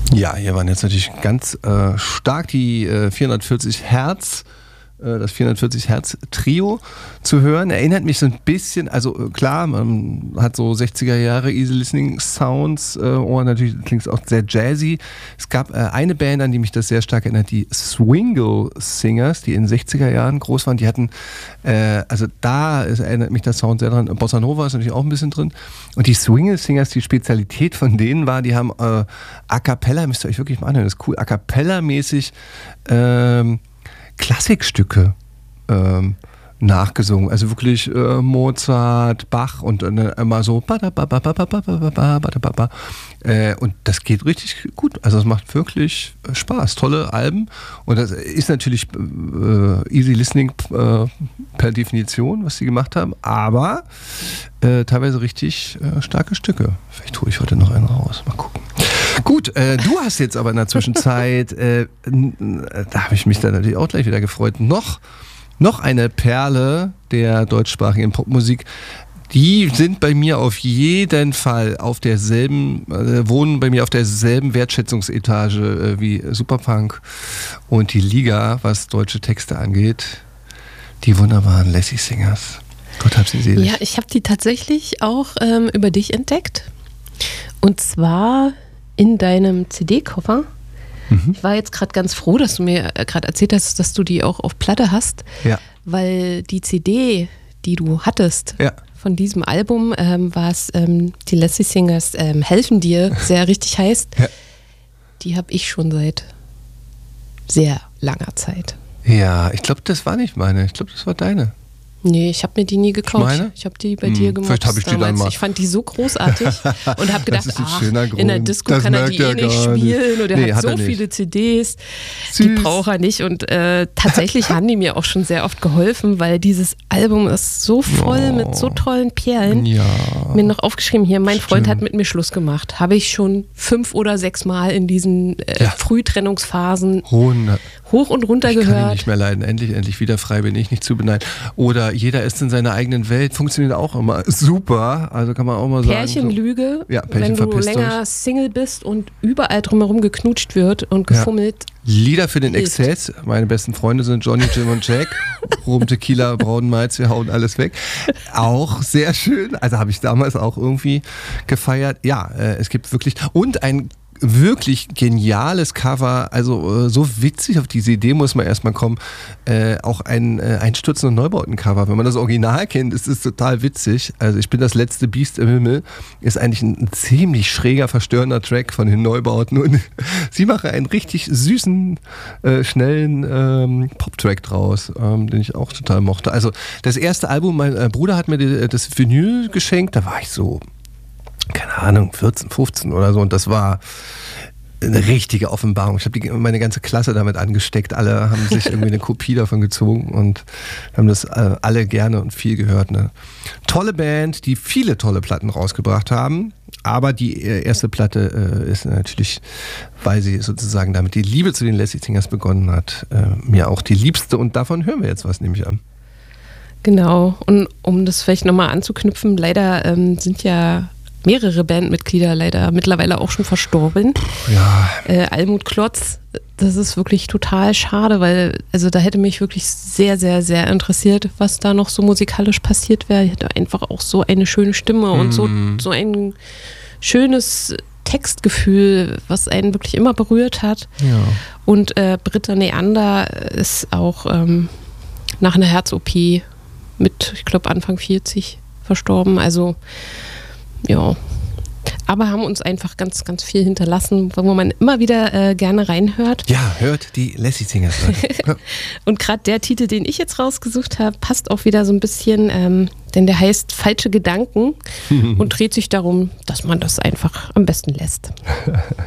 Ja, hier waren jetzt natürlich ganz stark die 440 Hertz, das 440 Hertz Trio zu hören. Erinnert mich so ein bisschen, also klar, man hat so 60er Jahre Easy Listening Sounds, natürlich klingt es auch sehr jazzy. Es gab eine Band, an die mich das sehr stark erinnert, die Swingle Singers, die in den 60er Jahren groß waren. Die hatten, erinnert mich der Sound sehr dran. Bossa Nova ist natürlich auch ein bisschen drin. Und die Swingle Singers, die Spezialität von denen war, die haben A Cappella, müsst ihr euch wirklich mal anhören, das ist cool, A Cappella-mäßig Klassikstücke nachgesungen. Also wirklich Mozart, Bach und immer so und das geht richtig gut. Also es macht wirklich Spaß. Tolle Alben. Und das ist natürlich Easy Listening per Definition, was sie gemacht haben, aber teilweise richtig starke Stücke. Vielleicht hole ich heute noch einen raus. Mal gucken. Gut, du hast jetzt aber in der Zwischenzeit, da habe ich mich dann natürlich auch gleich wieder gefreut, noch eine Perle der deutschsprachigen Popmusik. Die sind bei mir auf jeden Fall auf derselben, wohnen bei mir auf derselben Wertschätzungsetage wie Superpunk und die Liga, was deutsche Texte angeht. Die wunderbaren Lassie Singers. Gott hab sie selig. Ja, ich habe die tatsächlich auch über dich entdeckt. Und zwar in deinem CD-Koffer. Ich war jetzt gerade ganz froh, dass du mir gerade erzählt hast, dass du die auch auf Platte hast, weil die CD, die du hattest von diesem Album, was die Lassie Singers helfen dir sehr richtig heißt, die habe ich schon seit sehr langer Zeit. Ja, ich glaube, das war nicht meine, ich glaube, das war deine. Nee, ich habe mir die nie gekauft. Ich habe die bei dir gemobst. Vielleicht habe ich die dann mal. Ich fand die so großartig und habe gedacht, in der Disco das kann er die nicht spielen oder er hat so viele CDs, die braucht er nicht. Und tatsächlich haben die mir auch schon sehr oft geholfen, weil dieses Album ist so voll mit so tollen Perlen. Ja. Mir noch aufgeschrieben, hier, mein Freund hat mit mir Schluss gemacht. Habe ich schon 5 oder 6 Mal in diesen Frühtrennungsphasen hoch und runter gehört. Ich kann ihn nicht mehr leiden. Endlich wieder frei bin ich nicht zu beneiden. Oder jeder ist in seiner eigenen Welt. Funktioniert auch immer super. Also kann man auch mal sagen. Pärchenlüge. So, wenn du länger Single bist und überall drumherum geknutscht wird und gefummelt. Lieder für den Exzess. Meine besten Freunde sind Johnny, Jim und Jack. Rum, Tequila, braunen Malz, wir hauen alles weg. Auch sehr schön. Also habe ich damals auch irgendwie gefeiert. Ja, es gibt wirklich. Und ein wirklich geniales Cover, also so witzig, auf diese Idee muss man erstmal kommen, auch ein Einstürzen- und Neubauten-Cover. Wenn man das Original kennt, ist es total witzig. Also ich bin das letzte Biest im Himmel, ist eigentlich ein ziemlich schräger, verstörender Track von den Neubauten und sie machen einen richtig süßen, schnellen Pop-Track draus, den ich auch total mochte. Also das erste Album, mein Bruder hat mir das Vinyl geschenkt, da war ich so keine Ahnung, 14, 15 oder so und das war eine richtige Offenbarung. Ich habe meine ganze Klasse damit angesteckt, alle haben sich irgendwie eine Kopie davon gezogen und haben das alle gerne und viel gehört. Eine tolle Band, die viele tolle Platten rausgebracht haben, aber die erste Platte ist natürlich, weil sie sozusagen damit die Liebe zu den Lassie Singers begonnen hat, mir auch die liebste und davon hören wir jetzt was, nehme ich an. Genau, und um das vielleicht nochmal anzuknüpfen, leider sind ja mehrere Bandmitglieder leider mittlerweile auch schon verstorben. Ja. Almut Klotz, das ist wirklich total schade, weil also da hätte mich wirklich sehr, sehr, sehr interessiert, was da noch so musikalisch passiert wäre. Er hatte einfach auch so eine schöne Stimme und so ein schönes Textgefühl, was einen wirklich immer berührt hat. Ja. Und Britta Neander ist auch nach einer Herz-OP mit, ich glaube, Anfang 40 verstorben. Also ja, aber haben uns einfach ganz, ganz viel hinterlassen, wo man immer wieder gerne reinhört. Ja, hört die Lassie Singers. Und gerade der Titel, den ich jetzt rausgesucht habe, passt auch wieder so ein bisschen, denn der heißt Falsche Gedanken und dreht sich darum, dass man das einfach am besten lässt.